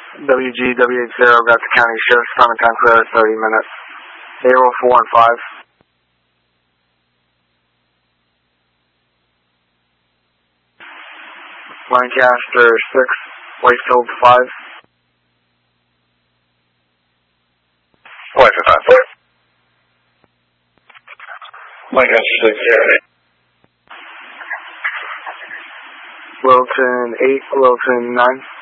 WGW80 got the county sheriff's department time clear at 30 minutes. Payroll 4 and 5. Lancaster 6, Whitefield 5. Whitefield 5. Lancaster 6. Wilton 8, Wilton 9.